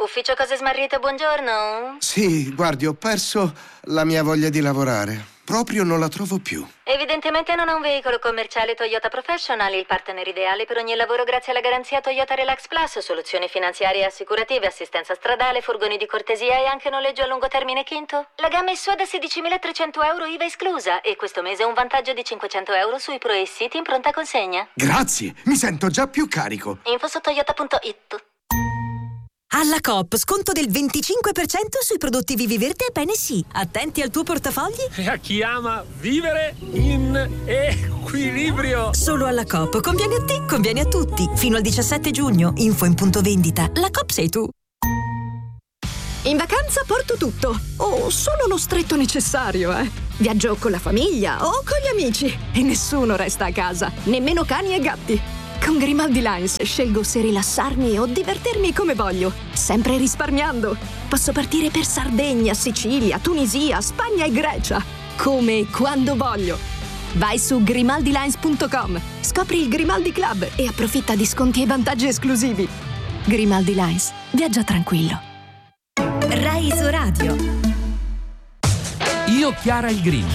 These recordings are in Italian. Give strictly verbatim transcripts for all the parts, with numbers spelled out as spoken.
Ufficio Cose Smarrite, buongiorno. Sì, guardi, ho perso la mia voglia di lavorare. Proprio non la trovo più. Evidentemente non ha un veicolo commerciale Toyota Professional, il partner ideale per ogni lavoro grazie alla garanzia Toyota Relax Plus, soluzioni finanziarie e assicurative, assistenza stradale, furgoni di cortesia e anche noleggio a lungo termine quinto. La gamma è sua da sedicimilatrecento euro I V A esclusa e questo mese un vantaggio di cinquecento euro sui Pro e City in pronta consegna. Grazie, mi sento già più carico. Info su toyota punto it. Alla Coop, sconto del venticinque per cento sui prodotti Vivi Verde e Bene Sì. Attenti al tuo portafogli. E a chi ama vivere in equilibrio. Solo alla Coop. Conviene a te, conviene a tutti. Fino al diciassette giugno. Info in punto vendita. La Coop sei tu. In vacanza porto tutto, o solo lo stretto necessario, eh. Viaggio con la famiglia o con gli amici e nessuno resta a casa, nemmeno cani e gatti. Con Grimaldi Lines scelgo se rilassarmi o divertirmi come voglio, sempre risparmiando. Posso partire per Sardegna, Sicilia, Tunisia, Spagna e Grecia, come e quando voglio. Vai su grimaldi lines punto com, scopri il Grimaldi Club e approfitta di sconti e vantaggi esclusivi. Grimaldi Lines, viaggia tranquillo. Rai su Radio. Io Chiara il Green.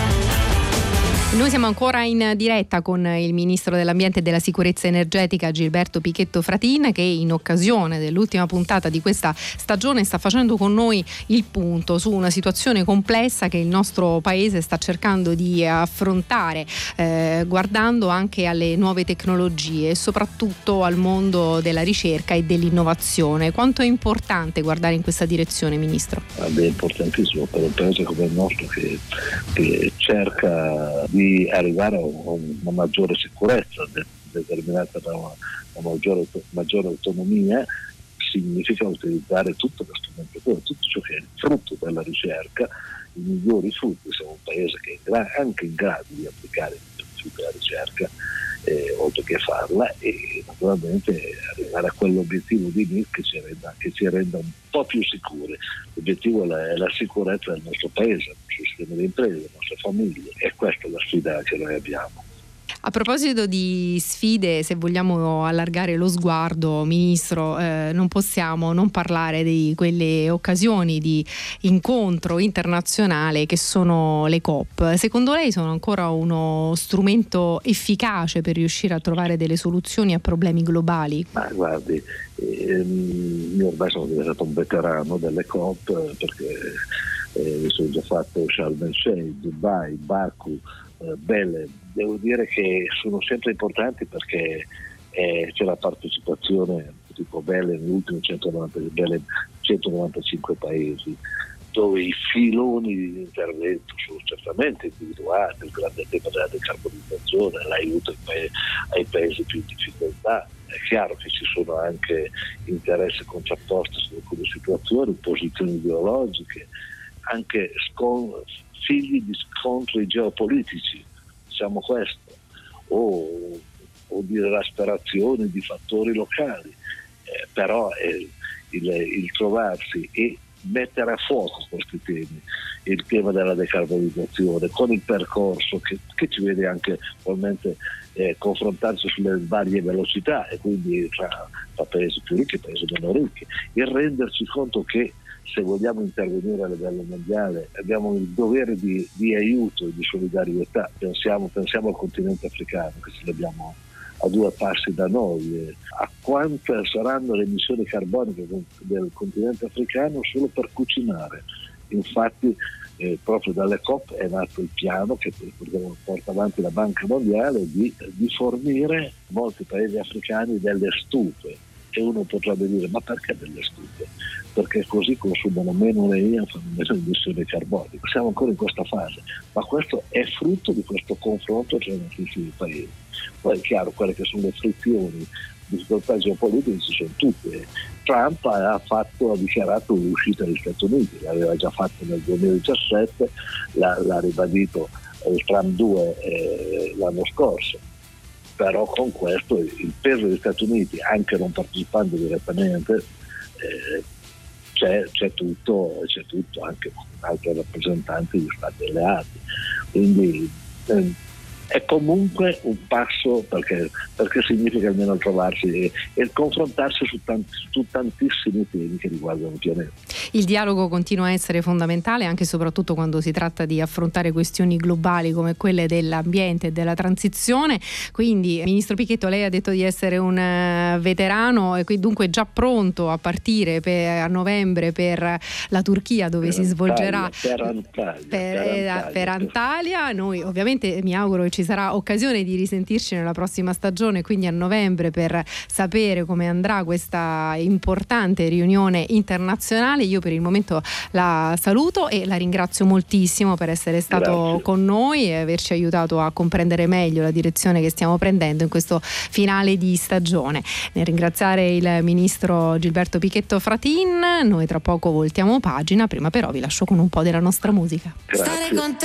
Noi siamo ancora in diretta con il Ministro dell'Ambiente e della Sicurezza Energetica Gilberto Pichetto Fratin, che in occasione dell'ultima puntata di questa stagione sta facendo con noi il punto su una situazione complessa che il nostro Paese sta cercando di affrontare, eh, guardando anche alle nuove tecnologie e soprattutto al mondo della ricerca e dell'innovazione. Quanto è importante guardare in questa direzione, Ministro? È importantissimo per un Paese come il nostro che, che cerca di arrivare a una maggiore sicurezza determinata da una, una maggiore, maggiore autonomia. Significa utilizzare tutto lo strumento, tutto ciò che è il frutto della ricerca, i migliori frutti. Siamo un paese che è anche in grado di applicare i principi della ricerca, eh, oltre che farla, e naturalmente arrivare a quell'obiettivo di N I C che ci renda, che ci renda un po' più sicuri. L'obiettivo è la, è la sicurezza del nostro paese, del nostro sistema di imprese, delle nostre famiglie, e questa è la sfida che noi abbiamo. A proposito di sfide, se vogliamo allargare lo sguardo, Ministro, eh, non possiamo non parlare di quelle occasioni di incontro internazionale che sono le COP. Secondo lei sono ancora uno strumento efficace per riuscire a trovare delle soluzioni a problemi globali? Ma guardi, ehm, io ormai sono diventato un veterano delle COP perché eh, sono già fatto Sharm el Sheikh, Dubai, Baku, eh, Belém. Devo dire che sono sempre importanti perché eh, c'è la partecipazione tipo Belém, l'ultimo centonovanta, Belém, centonovantacinque paesi, dove i filoni di intervento sono certamente individuati, il grande tema della decarbonizzazione, l'aiuto ai, pa- ai paesi più in difficoltà. È chiaro che ci sono anche interessi contrapposti su alcune situazioni, posizioni ideologiche, anche scon- figli di scontri geopolitici, diciamo questo, o, o di esasperazione di fattori locali, eh, però eh, il, il trovarsi e mettere a fuoco questi temi, il tema della decarbonizzazione, con il percorso che, che ci vede anche probabilmente eh, confrontarsi sulle varie velocità, e quindi tra, tra paesi più ricchi e paesi meno ricchi, e renderci conto che se vogliamo intervenire a livello mondiale abbiamo il dovere di, di aiuto e di solidarietà. Pensiamo, pensiamo al continente africano, che ce l'abbiamo a due passi da noi, a quante saranno le emissioni carboniche del continente africano solo per cucinare. Infatti eh, proprio dalle COP è nato il piano che porta avanti la Banca Mondiale di, di fornire molti paesi africani delle stufe. E uno potrebbe dire: ma perché delle stufe? Perché così consumano meno legna, fanno meno emissioni carboniche. Siamo ancora in questa fase, ma questo è frutto di questo confronto tra i nostri paesi. Poi è chiaro, quelle che sono le frizioni, difficoltà geopolitiche ci sono tutte. Trump ha, fatto, ha dichiarato l'uscita degli Stati Uniti, l'aveva già fatto nel duemiladiciassette, l'ha, l'ha ribadito il Trump due eh, l'anno scorso. Però con questo il peso degli Stati Uniti, anche non partecipando direttamente, eh, c'è, c'è, tutto, c'è tutto anche con altri rappresentanti degli Stati alleati. Quindi eh, è comunque un passo, perché, perché significa almeno trovarsi e, e confrontarsi su, tanti, su tantissimi temi che riguardano il pianeta. Il dialogo continua a essere fondamentale anche e soprattutto quando si tratta di affrontare questioni globali come quelle dell'ambiente e della transizione. Quindi, Ministro Pichetto, lei ha detto di essere un uh, veterano e quindi dunque già pronto a partire per, a novembre per la Turchia, dove per si svolgerà Antalya, per Antalya, per, per Antalya. per Antalya. Noi ovviamente mi auguro che ci sarà occasione di risentirci nella prossima stagione, quindi a novembre, per sapere come andrà questa importante riunione internazionale. Io per il momento la saluto e la ringrazio moltissimo per essere stato Grazie. con noi e averci aiutato a comprendere meglio la direzione che stiamo prendendo in questo finale di stagione. Nel ringraziare il ministro Gilberto Pichetto Fratin, noi tra poco voltiamo pagina, prima però vi lascio con un po' della nostra musica. Grazie.